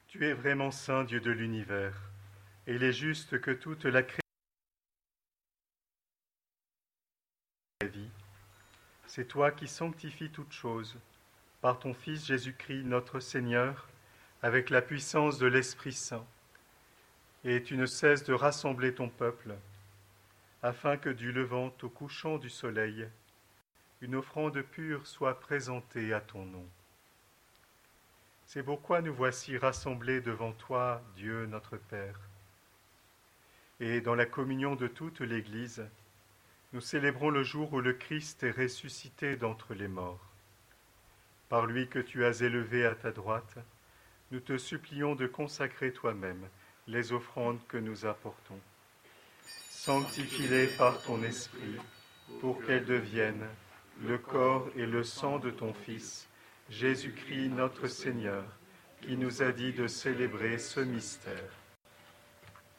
Tu es vraiment saint, Dieu de l'univers, et il est juste que toute la création de la vie. C'est toi qui sanctifies toutes choses, par ton Fils Jésus-Christ notre Seigneur, avec la puissance de l'Esprit Saint. Et tu ne cesses de rassembler ton peuple, afin que du levant au couchant du soleil, une offrande pure soit présentée à ton nom. C'est pourquoi nous voici rassemblés devant toi, Dieu notre Père. Et dans la communion de toute l'Église, nous célébrons le jour où le Christ est ressuscité d'entre les morts. Par lui que tu as élevé à ta droite, nous te supplions de consacrer toi-même les offrandes que nous apportons. Sanctifie-les par ton Esprit, pour qu'elles deviennent le corps et le sang de ton Fils, Jésus-Christ notre Seigneur, qui nous a dit de célébrer ce mystère.